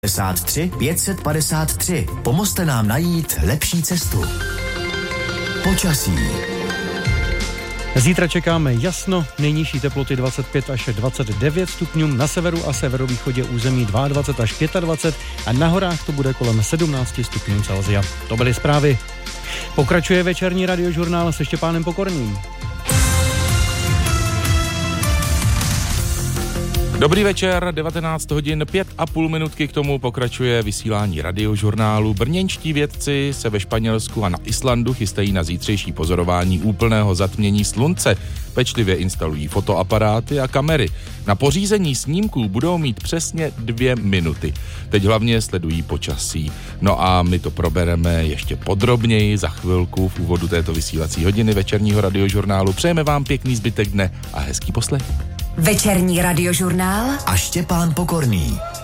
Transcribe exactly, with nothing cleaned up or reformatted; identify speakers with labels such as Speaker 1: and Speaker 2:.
Speaker 1: padesát tři pět set padesát tři. Pomozte nám najít lepší cestu. Počasí.
Speaker 2: Zítra čekáme jasno, nejnižší teploty dvacet pět až dvacet devět stupňů, na severu a severovýchodě území dvacet dva až dvacet pět a na horách to bude kolem sedmnáct stupňů Celsia. To byly zprávy. Pokračuje večerní radiožurnál se Štěpánem Pokorným.
Speaker 3: Dobrý večer, devatenáct hodin, pět a půl minutky k tomu pokračuje vysílání radiožurnálu. Brněnští vědci se ve Španělsku a na Islandu chystají na zítřejší pozorování úplného zatmění slunce. Pečlivě instalují fotoaparáty a kamery. Na pořízení snímků budou mít přesně dvě minuty. Teď hlavně sledují počasí. No a my to probereme ještě podrobněji za chvilku v úvodu této vysílací hodiny večerního radiožurnálu. Přejeme vám pěkný zbytek dne a hezký poslech.
Speaker 4: Večerní radiožurnál
Speaker 1: a Štěpán Pokorný.